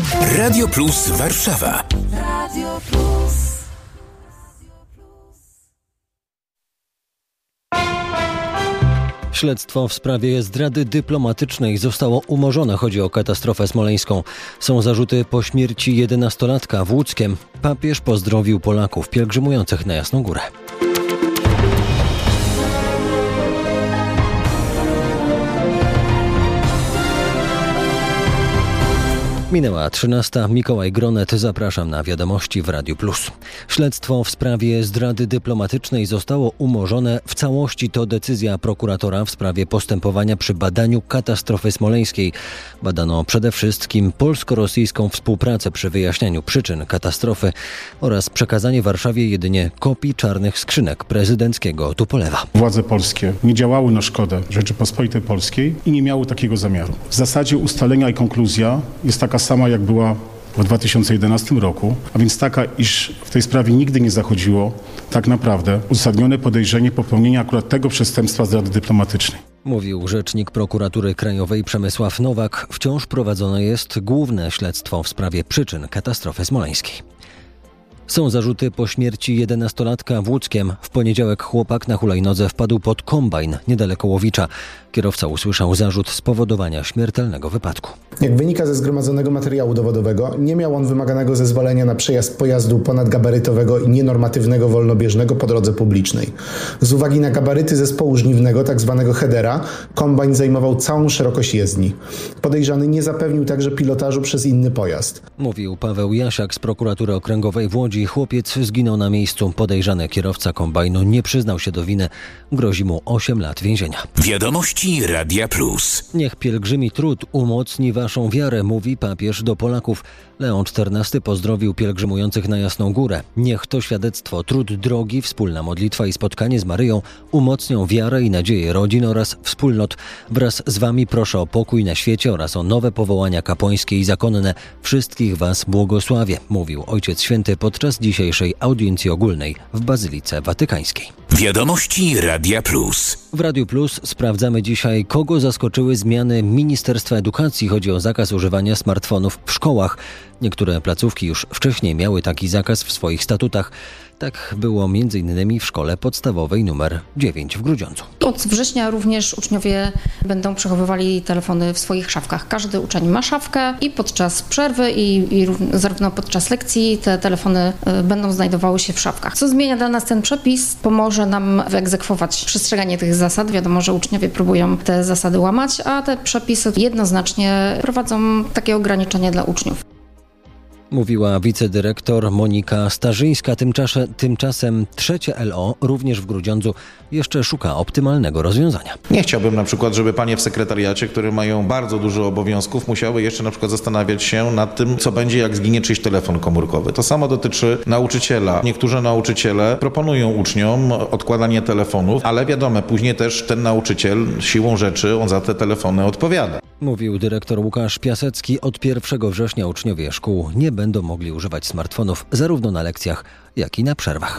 Radio Plus Warszawa. Radio Plus. Śledztwo w sprawie zdrady dyplomatycznej zostało umorzone. Chodzi o katastrofę smoleńską. Są zarzuty po śmierci 11-latka w Łódzkiem. Papież pozdrowił Polaków pielgrzymujących na Jasną Górę. Minęła 13. Mikołaj Gronet. Zapraszam na wiadomości w Radiu Plus. Śledztwo w sprawie zdrady dyplomatycznej zostało umorzone w całości. To decyzja prokuratora w sprawie postępowania przy badaniu katastrofy smoleńskiej. Badano przede wszystkim polsko-rosyjską współpracę przy wyjaśnianiu przyczyn katastrofy oraz przekazanie Warszawie jedynie kopii czarnych skrzynek prezydenckiego Tupolewa. Władze polskie nie działały na szkodę Rzeczypospolitej Polskiej i nie miały takiego zamiaru. W zasadzie ustalenia i konkluzja jest taka sama, jak była w 2011 roku, a więc taka, iż w tej sprawie nigdy nie zachodziło tak naprawdę uzasadnione podejrzenie popełnienia akurat tego przestępstwa zdrady dyplomatycznej. Mówił rzecznik Prokuratury Krajowej Przemysław Nowak. Wciąż prowadzone jest główne śledztwo w sprawie przyczyn katastrofy smoleńskiej. Są zarzuty po śmierci 11-latka w Łódzkiem. W poniedziałek chłopak na hulajnodze wpadł pod kombajn niedaleko Łowicza. Kierowca usłyszał zarzut spowodowania śmiertelnego wypadku. Jak wynika ze zgromadzonego materiału dowodowego, nie miał on wymaganego zezwolenia na przejazd pojazdu ponadgabarytowego i nienormatywnego wolnobieżnego po drodze publicznej. Z uwagi na gabaryty zespołu żniwnego, tzw. headera, kombajn zajmował całą szerokość jezdni. Podejrzany nie zapewnił także pilotażu przez inny pojazd. Mówił Paweł Jasiak z Prokuratury Okręgowej w Łodzi. Chłopiec zginął na miejscu. Podejrzany kierowca kombajnu nie przyznał się do winy. Grozi mu 8 lat więzienia. Wiadomości Radia Plus. Niech pielgrzymi trud umocni waszą wiarę, mówi papież do Polaków. Leon XIV pozdrowił pielgrzymujących na Jasną Górę. Niech to świadectwo, trud drogi, wspólna modlitwa i spotkanie z Maryją umocnią wiarę i nadzieję rodzin oraz wspólnot. Wraz z wami proszę o pokój na świecie oraz o nowe powołania kapłańskie i zakonne. Wszystkich was błogosławię, mówił Ojciec Święty podczas dzisiejszej audiencji ogólnej w Bazylice Watykańskiej. Wiadomości Radia Plus. W Radiu Plus sprawdzamy dzisiaj, kogo zaskoczyły zmiany Ministerstwa Edukacji. Chodzi o zakaz używania smartfonów w szkołach. Niektóre placówki już wcześniej miały taki zakaz w swoich statutach. Tak było m.in. w szkole podstawowej nr 9 w Grudziądzu. Od września również uczniowie będą przechowywali telefony w swoich szafkach. Każdy uczeń ma szafkę i podczas przerwy i zarówno podczas lekcji te telefony będą znajdowały się w szafkach. Co zmienia dla nas ten przepis? Pomoże nam wyegzekwować przestrzeganie tych zasad. Wiadomo, że uczniowie próbują te zasady łamać, a te przepisy jednoznacznie prowadzą takie ograniczenia dla uczniów. Mówiła wicedyrektor Monika Starzyńska. Tymczasem trzecie LO, również w Grudziądzu, jeszcze szuka optymalnego rozwiązania. Nie chciałbym na przykład, żeby panie w sekretariacie, które mają bardzo dużo obowiązków, musiały jeszcze na przykład zastanawiać się nad tym, co będzie, jak zginie czyjś telefon komórkowy. To samo dotyczy nauczyciela. Niektórzy nauczyciele proponują uczniom odkładanie telefonów, ale wiadomo, później też ten nauczyciel siłą rzeczy, on za te telefony odpowiada. Mówił dyrektor Łukasz Piasecki. Od 1 września uczniowie szkół nie będą mogli używać smartfonów zarówno na lekcjach, jak i na przerwach.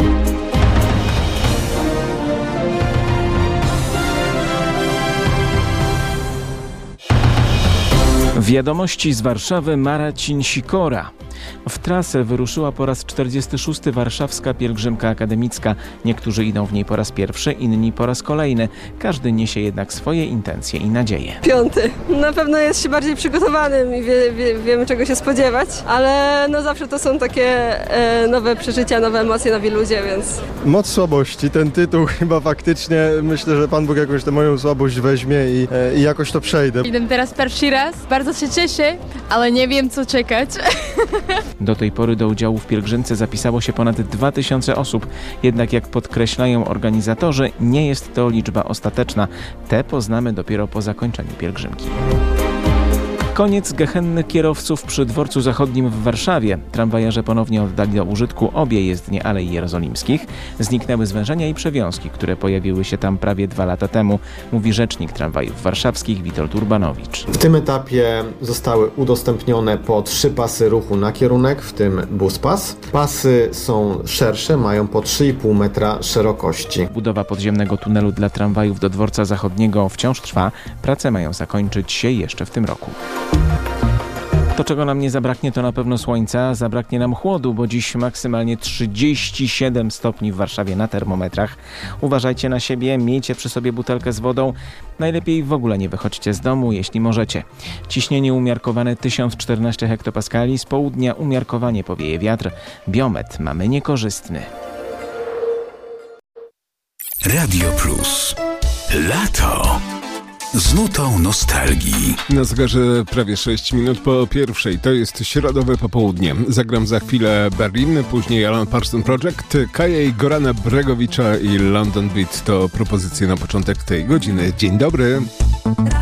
Wiadomości z Warszawy. Marcin Sikora. W trasę wyruszyła po raz 46. warszawska pielgrzymka akademicka. Niektórzy idą w niej po raz pierwszy, inni po raz kolejny. Każdy niesie jednak swoje intencje i nadzieje. 5. Na pewno jest się bardziej przygotowanym i wiemy czego się spodziewać, ale no zawsze to są takie nowe przeżycia, nowe emocje, nowi ludzie, więc... Moc słabości. Ten tytuł chyba faktycznie, myślę, że Pan Bóg jakoś tę moją słabość weźmie i jakoś to przejdę. Idę teraz pierwszy raz, bardzo się cieszę, ale nie wiem co czekać. Do tej pory do udziału w pielgrzymce zapisało się ponad 2000 osób. Jednak jak podkreślają organizatorzy, nie jest to liczba ostateczna. Te poznamy dopiero po zakończeniu pielgrzymki. Koniec gehenny kierowców przy Dworcu Zachodnim w Warszawie. Tramwajarze ponownie oddali do użytku obie jezdnie Alei Jerozolimskich. Zniknęły zwężenia i przewiązki, które pojawiły się tam prawie 2 lata temu, mówi rzecznik tramwajów warszawskich Witold Urbanowicz. W tym etapie zostały udostępnione po 3 pasy ruchu na kierunek, w tym buspas. Pasy są szersze, mają po 3,5 metra szerokości. Budowa podziemnego tunelu dla tramwajów do Dworca Zachodniego wciąż trwa. Prace mają zakończyć się jeszcze w tym roku. To, czego nam nie zabraknie, to na pewno słońca. Zabraknie nam chłodu, bo dziś maksymalnie 37 stopni w Warszawie na termometrach. Uważajcie na siebie, miejcie przy sobie butelkę z wodą. Najlepiej w ogóle nie wychodźcie z domu, jeśli możecie. Ciśnienie umiarkowane 1014 hektopaskali. Z południa umiarkowanie powieje wiatr. Biometr mamy niekorzystny. Radio Plus. Lato. Z nutą nostalgii. Na zegarze prawie 6 minut po pierwszej. To jest środowe popołudnie. Zagram za chwilę Berlin, później Alan Parsons Project, Kaja i Gorana Bregowicza i London Beat to propozycje na początek tej godziny. Dzień dobry.